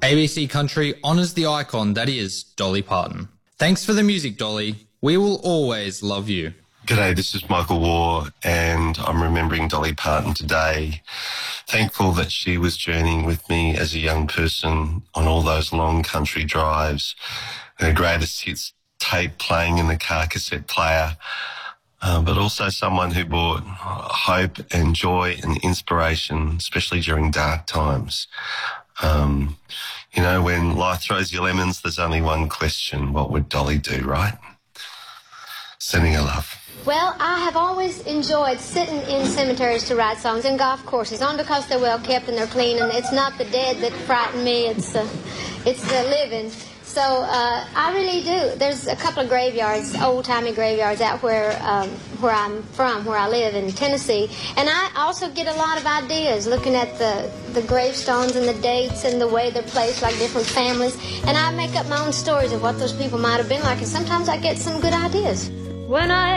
ABC Country honours the icon that is Dolly Parton. Thanks for the music, Dolly. We will always love you. G'day, this is Michael Waugh, and I'm remembering Dolly Parton today. Thankful that she was journeying with me as a young person on all those long country drives, and her greatest hits tape playing in the car cassette player, but also someone who brought hope and joy and inspiration, especially during dark times. You know, when life throws you lemons, there's only one question: what would Dolly do, right? Sending her love. Well, I have always enjoyed sitting in cemeteries to write songs and golf courses, only because they're well kept and they're clean, and it's not the dead that frighten me, it's the living. So I really do. There's a couple of graveyards, old-timey graveyards out where I'm from, where I live in Tennessee, and I also get a lot of ideas looking at the gravestones and the dates and the way they're placed, like different families, and I make up my own stories of what those people might have been like, and sometimes I get some good ideas. When I